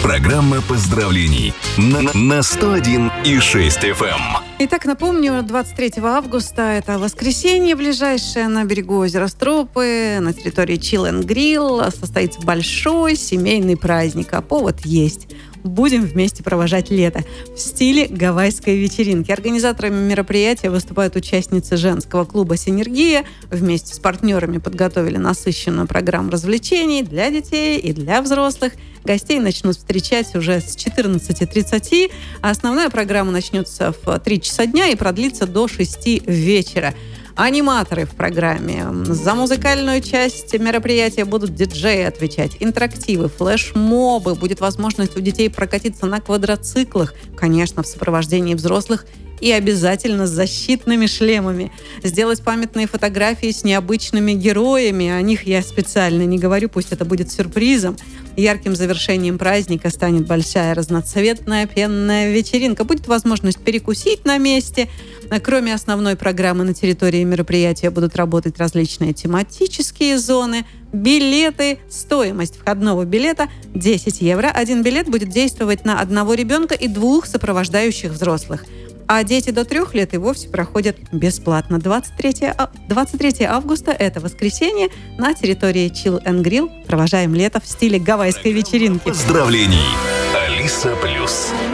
Программа поздравлений на 101,6 FM. Итак, напомню, 23 августа, это воскресенье ближайшее, на берегу озера Стропы, на территории Chill and Grill состоится большой семейный праздник, а повод есть. Будем вместе провожать лето в стиле гавайской вечеринки. Организаторами мероприятия выступают участницы женского клуба «Синергия». Вместе с партнерами подготовили насыщенную программу развлечений для детей и для взрослых. Гостей начнут встречать уже с 14:30, а основная программа начнется в 3 часа дня и продлится до 6 вечера. Аниматоры в программе. За музыкальную часть мероприятия будут диджеи отвечать, интерактивы, флешмобы. Будет возможность у детей прокатиться на квадроциклах, конечно, в сопровождении взрослых и обязательно с защитными шлемами. Сделать памятные фотографии с необычными героями. О них я специально не говорю, пусть это будет сюрпризом. Ярким завершением праздника станет большая разноцветная пенная вечеринка. Будет возможность перекусить на месте. Кроме основной программы, на территории мероприятия будут работать различные тематические зоны. Билеты. Стоимость входного билета 10 евро. Один билет будет действовать на одного ребенка и 2 сопровождающих взрослых. А дети до 3 лет и вовсе проходят бесплатно. 23 августа, это воскресенье, на территории Chill and Grill провожаем лето в стиле гавайской вечеринки. Поздравлений. Алиса Плюс.